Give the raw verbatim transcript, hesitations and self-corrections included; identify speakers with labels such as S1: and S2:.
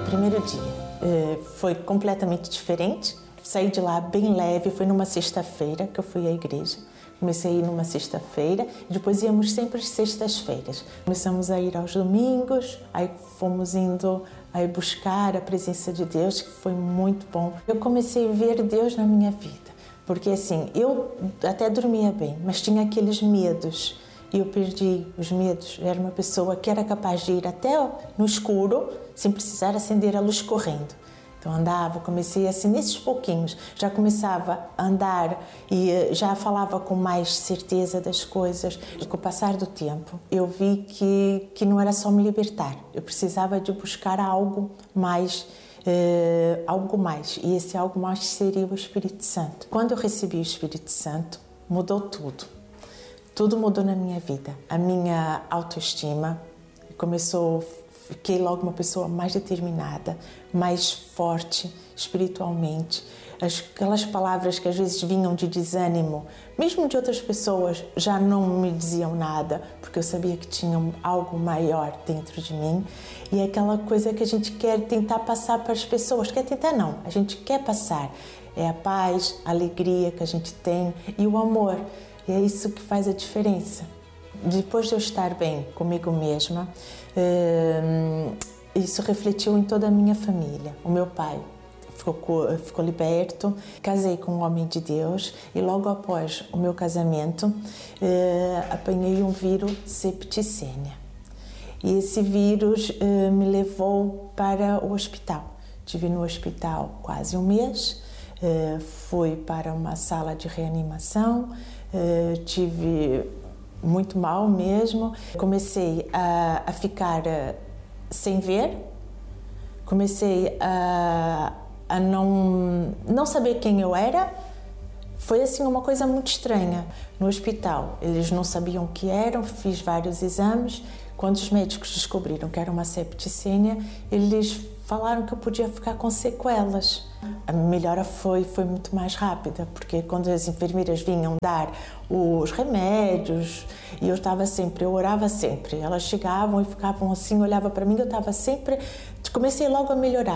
S1: primeiro dia. Foi completamente diferente. Saí de lá bem leve, foi numa sexta-feira que eu fui à igreja. Comecei a ir numa sexta-feira, depois íamos sempre às sextas-feiras. Começamos a ir aos domingos, aí fomos indo aí buscar a presença de Deus, que foi muito bom. Eu comecei a ver Deus na minha vida, porque assim, eu até dormia bem, mas tinha aqueles medos. E eu perdi os medos. Eu era uma pessoa que era capaz de ir até no escuro, sem precisar acender a luz correndo. Então andava, comecei assim, nesses pouquinhos, já começava a andar e já falava com mais certeza das coisas. E com o passar do tempo, eu vi que, que não era só me libertar, eu precisava de buscar algo mais, eh, algo mais. E esse algo mais seria o Espírito Santo. Quando eu recebi o Espírito Santo, mudou tudo. Tudo mudou na minha vida. A minha autoestima começou, fiquei logo uma pessoa mais determinada, mais forte espiritualmente. Aquelas palavras que às vezes vinham de desânimo, mesmo de outras pessoas, já não me diziam nada, porque eu sabia que tinha algo maior dentro de mim. E é aquela coisa que a gente quer tentar passar para as pessoas. Quer tentar não, a gente quer passar. É a paz, a alegria que a gente tem e o amor. E é isso que faz a diferença. Depois de eu estar bem comigo mesma, isso refletiu em toda a minha família. O meu pai ficou, ficou liberto, casei com um homem de Deus e logo após o meu casamento apanhei um vírus septicemia. E esse vírus me levou para o hospital. Estive no hospital quase um mês, fui para uma sala de reanimação, Uh, tive muito mal mesmo, comecei a, a ficar uh, sem ver, comecei a, a não, não saber quem eu era. Foi assim uma coisa muito estranha. No hospital eles não sabiam o que eram, fiz vários exames. Quando os médicos descobriram que era uma septicemia, eles falaram que eu podia ficar com sequelas. A melhora foi, foi muito mais rápida, porque quando as enfermeiras vinham dar os remédios, e eu estava sempre, eu orava sempre, elas chegavam e ficavam assim, olhavam para mim, eu estava sempre, comecei logo a melhorar.